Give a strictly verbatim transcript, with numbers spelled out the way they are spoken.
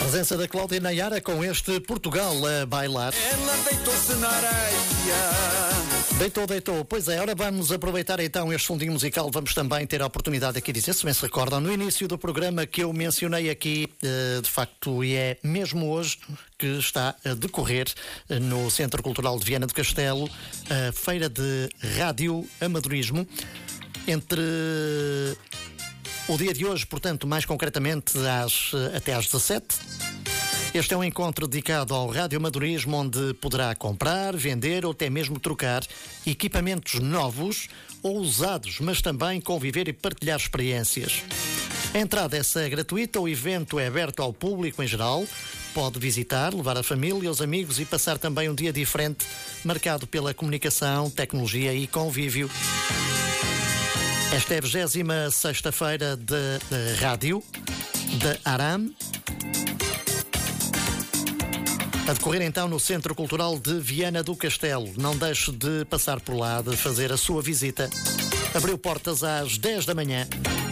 Presença da Cláudia Nayara com este Portugal a bailar. Ela deitou-se na areia. Deitou, deitou. Pois é, ora vamos aproveitar então este fundinho musical. Vamos também ter a oportunidade aqui de dizer, se bem se recordam, no início do programa que eu mencionei aqui, de facto, e é mesmo hoje que está a decorrer no Centro Cultural de Viana do Castelo a Feira de Rádio Amadorismo. Entre o dia de hoje, portanto, mais concretamente às, até às dezassete. Este é um encontro dedicado ao radioamadorismo, onde poderá comprar, vender ou até mesmo trocar equipamentos novos ou usados, mas também conviver e partilhar experiências. A entrada é gratuita, o evento é aberto ao público em geral. Pode visitar, levar a família, os amigos e passar também um dia diferente, marcado pela comunicação, tecnologia e convívio. Esta é a vigésima sexta-feira de, de rádio da Aram, a decorrer então no Centro Cultural de Viana do Castelo. Não deixe de passar por lá, de fazer a sua visita. Abriu portas às dez da manhã.